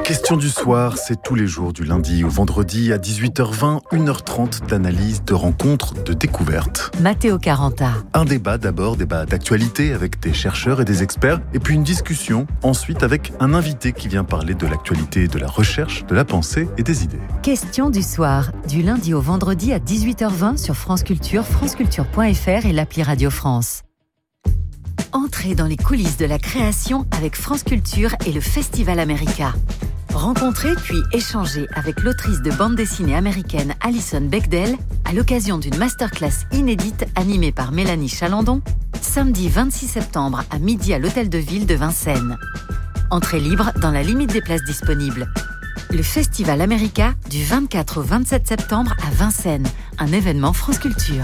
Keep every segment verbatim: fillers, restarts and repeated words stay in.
Question du soir, c'est tous les jours du lundi au vendredi à dix-huit heures vingt, une heure trente d'analyse, de rencontres, de découvertes. Matteo Caranta. Un débat d'abord, débat d'actualité avec des chercheurs et des experts, et puis une discussion ensuite avec un invité qui vient parler de l'actualité, de la recherche, de la pensée et des idées. Question du soir, du lundi au vendredi à dix-huit heures vingt sur France Culture, franceculture point f r et l'appli Radio France. Entrez dans les coulisses de la création avec France Culture et le Festival America. Rencontrez puis échangez avec l'autrice de bande dessinée américaine Alison Bechdel à l'occasion d'une masterclass inédite animée par Mélanie Chalandon, samedi vingt-six septembre à midi à l'Hôtel de Ville de Vincennes. Entrée libre dans la limite des places disponibles. Le Festival America du vingt-quatre au vingt-sept septembre à Vincennes, un événement France Culture.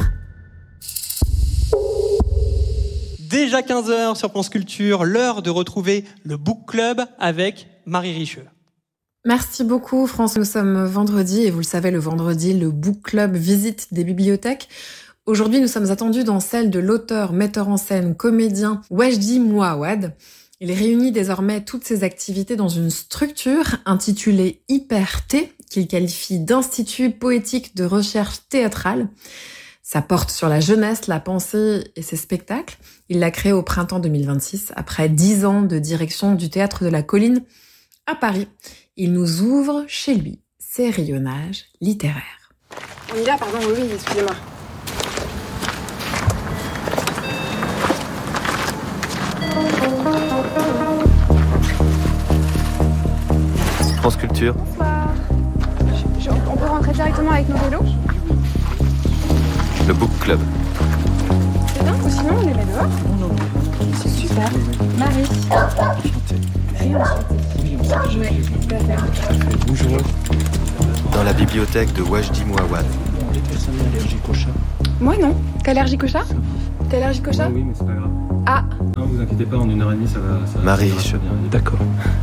Déjà quinze heures sur France Culture, l'heure de retrouver le Book Club avec Marie Richeux. Merci beaucoup France, nous sommes vendredi et vous le savez, le vendredi, le Book Club visite des bibliothèques. Aujourd'hui, nous sommes attendus dans celle de l'auteur, metteur en scène, comédien Wajdi Mouawad. Il réunit désormais toutes ses activités dans une structure intitulée Hyper-T, qu'il qualifie d'institut poétique de recherche théâtrale. Ça porte sur la jeunesse, la pensée et ses spectacles. Il l'a créé au printemps deux mille vingt-six, après dix ans de direction du Théâtre de la Colline à Paris. Il nous ouvre chez lui ses rayonnages littéraires. On y va, pardon, oui, oui, excusez-moi. France Culture. Bonsoir. Je, je, on peut rentrer directement avec nos vélos ? Le Book Club. C'est bien, ou sinon on les met dehors ? Non, non. C'est super. Marie. Enchanté. Enchanté. Bonjour. Dans la bibliothèque de Wajdi Mouawad. Les personnes allergiques au chat. Moi non. T'es allergique au chat ? T'es allergique au chat ? Oui, mais c'est pas grave. Ah. Non, vous inquiétez pas, en une heure et demie, ça va... Ça Marie, ça va je... bien. D'accord.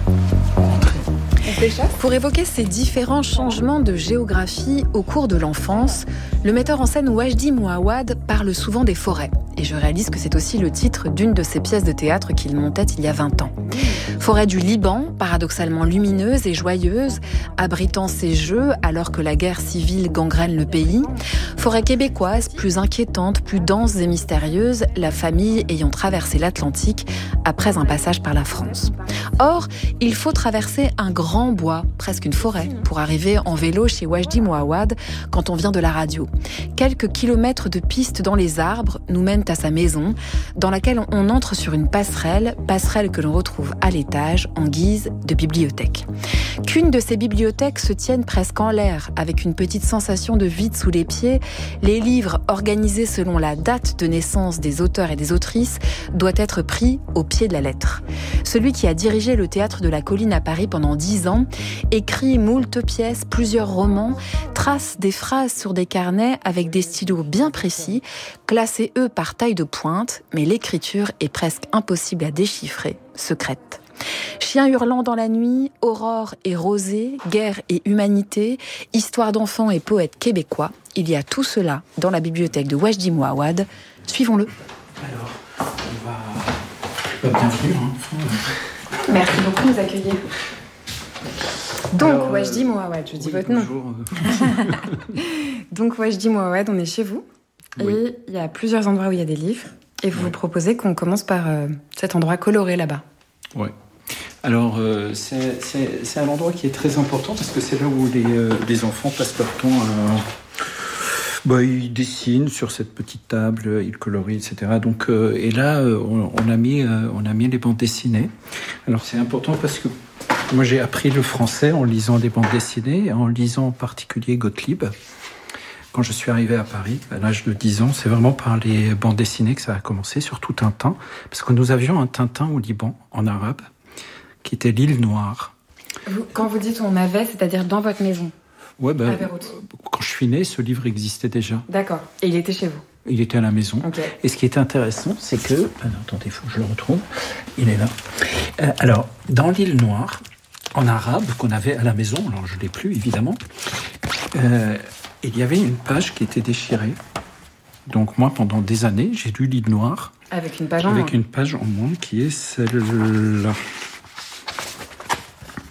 Pour évoquer ces différents changements de géographie au cours de l'enfance, le metteur en scène Wajdi Mouawad parle souvent des forêts. Et je réalise que c'est aussi le titre d'une de ses pièces de théâtre qu'il montait il y a vingt ans. Forêt du Liban, paradoxalement lumineuse et joyeuse, abritant ses jeux alors que la guerre civile gangrène le pays. Forêt québécoise, plus inquiétante, plus dense et mystérieuse, la famille ayant traversé l'Atlantique après un passage par la France. Or, il faut traverser un grand bois, presque une forêt, pour arriver en vélo chez Wajdi Mouawad quand on vient de la radio. Quelques kilomètres de piste dans les arbres nous mènent à sa maison, dans laquelle on entre sur une passerelle, passerelle que l'on retrouve à l'étage en guise de bibliothèque. Qu'une de ces bibliothèques se tienne presque en l'air, avec une petite sensation de vide sous les pieds, les livres organisés selon la date de naissance des auteurs et des autrices doit être pris au pied de la lettre. Celui qui a dirigé le Théâtre de la Colline à Paris pendant dix ans, écrit moult pièces, plusieurs romans, trace des phrases sur des carnets avec des stylos bien précis, classés eux par taille de pointe, mais l'écriture est presque impossible à déchiffrer, secrète. Chien hurlant dans la nuit, aurore et rosée, guerre et humanité, histoire d'enfants et poètes québécois, il y a tout cela dans la bibliothèque de Wajdi Mouawad. Suivons-le. Alors, on va... Bah, bienvenue, hein. Merci beaucoup de nous accueillir. Donc, Alors, Wajdi Mouawad, je dis oui, votre nom. Bonjour. Donc, Wajdi Mouawad, on est chez vous. Oui. Et il y a plusieurs endroits où il y a des livres. Et vous oui. vous proposez qu'on commence par euh, cet endroit coloré là-bas. Oui. Alors, euh, c'est, c'est, c'est un endroit qui est très important parce que c'est là où les, euh, les enfants passent leur temps à... Bah, ils dessinent sur cette petite table, ils colorient, et cetera. Donc, euh, et là, euh, on, on, a mis, euh, on a mis les bandes dessinées. Alors, c'est important parce que moi, j'ai appris le français en lisant des bandes dessinées, en lisant en particulier Gottlieb. Quand je suis arrivé à Paris, à l'âge de dix ans, c'est vraiment par les bandes dessinées que ça a commencé, surtout Tintin. Parce que nous avions un Tintin au Liban, en arabe, qui était l'île Noire. Vous, quand vous dites on avait, c'est-à-dire dans votre maison? Ouais, ben, quand je suis né, ce livre existait déjà. D'accord. Et il était chez vous? Il était à la maison. Okay. Et ce qui est intéressant, c'est que... Ah non, attendez, il faut que je le retrouve. Il est là. Euh, alors, dans l'île Noire, en arabe, qu'on avait à la maison, alors je ne l'ai plus, évidemment, euh, il y avait une page qui était déchirée. Donc moi, pendant des années, j'ai lu l'île Noire. Avec une page en Avec moins. une page en moins, qui est celle-là. Qui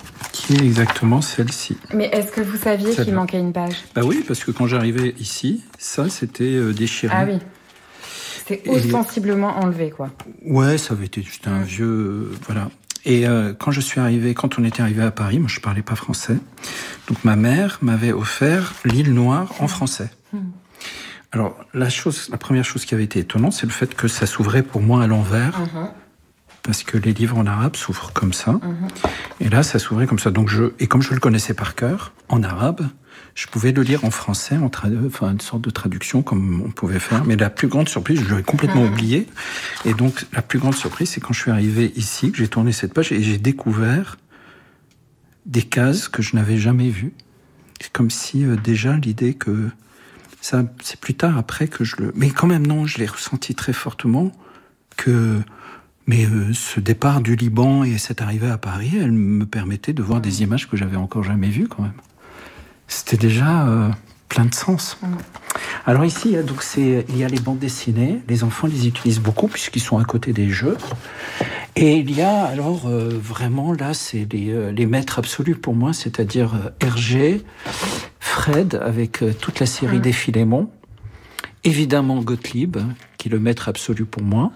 Celle-ci, exactement, celle-ci. Mais est-ce que vous saviez Celle-là. qu'il manquait une page? Bah oui, parce que quand j'arrivais ici, ça, c'était euh, déchiré. Ah oui. C'est ostensiblement enlevé, quoi. Ouais, ça avait été juste un mmh. vieux... Euh, voilà. Et euh, quand je suis arrivé, quand on était arrivé à Paris, moi je parlais pas français, donc ma mère m'avait offert L'île Noire en français. Mmh. Alors la chose, la première chose qui avait été étonnante, c'est le fait que ça s'ouvrait pour moi à l'envers, mmh. parce que les livres en arabe s'ouvrent comme ça, mmh. et là ça s'ouvrait comme ça. Donc je et comme je le connaissais par cœur en arabe, je pouvais le lire en français, en trad... enfin une sorte de traduction comme on pouvait faire. Mais la plus grande surprise, je l'avais complètement oublié. Et donc la plus grande surprise, c'est quand je suis arrivé ici, que j'ai tourné cette page et j'ai découvert des cases que je n'avais jamais vues. C'est comme si euh, déjà l'idée que ça, c'est plus tard après que je le. Mais quand même non, je l'ai ressenti très fortement que. Mais euh, ce départ du Liban et cette arrivée à Paris, elle me permettait de voir des images que j'avais encore jamais vues quand même. C'était déjà euh, plein de sens. Mmh. Alors ici, donc c'est, il y a les bandes dessinées. Les enfants les utilisent beaucoup puisqu'ils sont à côté des jeux. Et il y a alors euh, vraiment là, c'est les, euh, les maîtres absolus pour moi, c'est-à-dire euh, Hergé, Fred avec euh, toute la série mmh. des Philémons, évidemment Gottlieb qui est le maître absolu pour moi,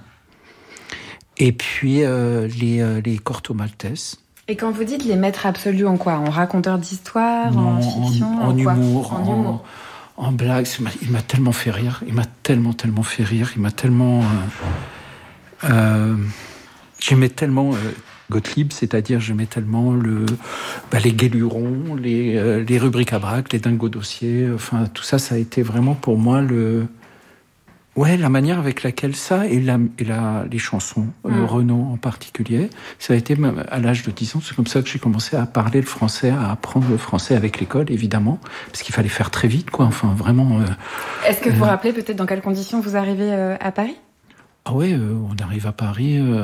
et puis euh, les, euh, les Corto Maltese. Et quand vous dites les maîtres absolus, en quoi? En raconteur d'histoire, non, en fiction, en, en, en quoi humour, en, en, humour. en blague. Il m'a tellement fait rire. Il m'a tellement, tellement fait rire. Il m'a tellement... Euh, euh, j'aimais tellement euh, Gottlieb, c'est-à-dire j'aimais tellement le, bah, les guélurons, les, euh, les rubriques à braque, les dingos dossiers. Enfin, tout ça, ça a été vraiment pour moi le... Ouais, la manière avec laquelle ça, et, la, et la, les chansons, mmh. euh, Renaud en particulier, ça a été à l'âge de dix ans, c'est comme ça que j'ai commencé à parler le français, à apprendre le français avec l'école, évidemment, parce qu'il fallait faire très vite, quoi, enfin, vraiment... Euh, Est-ce que vous euh, vous rappelez peut-être dans quelles conditions vous arrivez euh, à Paris? Ah ouais, euh, on arrive à Paris... Euh,